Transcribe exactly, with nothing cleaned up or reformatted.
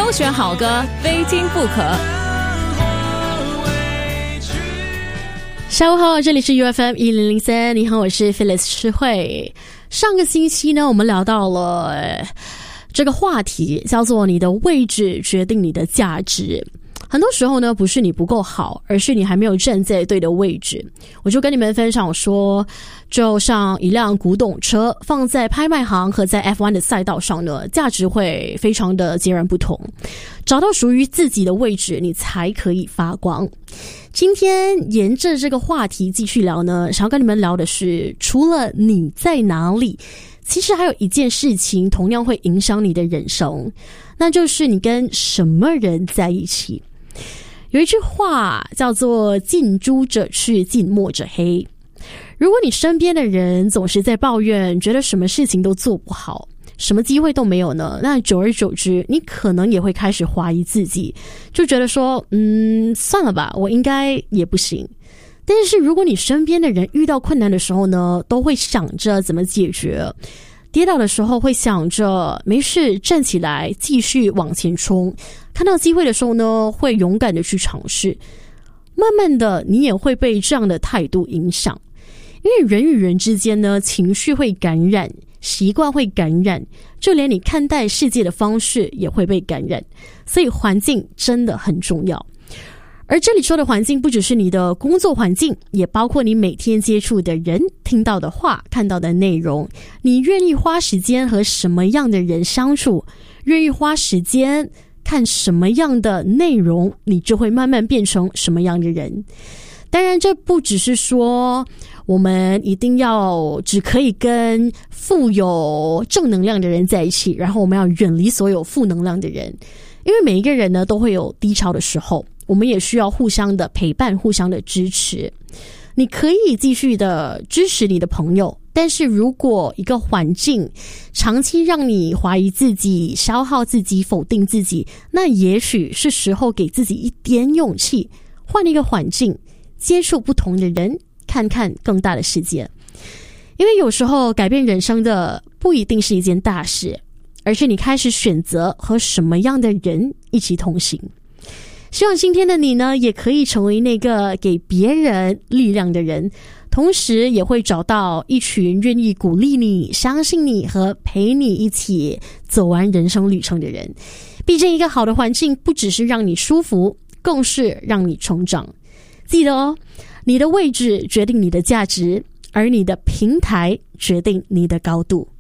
挑选好歌，非听不可。下午好，这里是 U F M 一零零三，你好，我是 Phyllis 诗慧。上个星期呢，我们聊到了这个话题，叫做你的位置决定你的价值。很多时候呢，不是你不够好，而是你还没有站在对的位置。我就跟你们分享说，就像一辆古董车放在拍卖行和在 F 一 的赛道上呢，价值会非常的截然不同。找到属于自己的位置，你才可以发光。今天沿着这个话题继续聊呢，想要跟你们聊的是，除了你在哪里，其实还有一件事情同样会影响你的人生，那就是你跟什么人在一起。有一句话叫做近朱者赤，近墨者黑。如果你身边的人总是在抱怨，觉得什么事情都做不好，什么机会都没有呢，那久而久之，你可能也会开始怀疑自己，就觉得说嗯，算了吧，我应该也不行。但是如果你身边的人遇到困难的时候呢，都会想着怎么解决，跌倒的时候会想着没事，站起来继续往前冲，看到机会的时候呢，会勇敢的去尝试。慢慢的你也会被这样的态度影响，因为人与人之间呢，情绪会感染，习惯会感染，就连你看待世界的方式也会被感染，所以环境真的很重要。而这里说的环境不只是你的工作环境，也包括你每天接触的人，听到的话，看到的内容。你愿意花时间和什么样的人相处，愿意花时间看什么样的内容，你就会慢慢变成什么样的人。当然这不只是说我们一定要只可以跟富有正能量的人在一起，然后我们要远离所有负能量的人，因为每一个人呢都会有低潮的时候，我们也需要互相的陪伴，互相的支持。你可以继续的支持你的朋友，但是如果一个环境长期让你怀疑自己，消耗自己，否定自己，那也许是时候给自己一点勇气，换一个环境，接触不同的人，看看更大的世界。因为有时候改变人生的不一定是一件大事，而是你开始选择和什么样的人一起同行。希望今天的你呢，也可以成为那个给别人力量的人，同时也会找到一群愿意鼓励你、相信你和陪你一起走完人生旅程的人。毕竟一个好的环境不只是让你舒服，更是让你成长。记得哦，你的位置决定你的价值，而你的平台决定你的高度。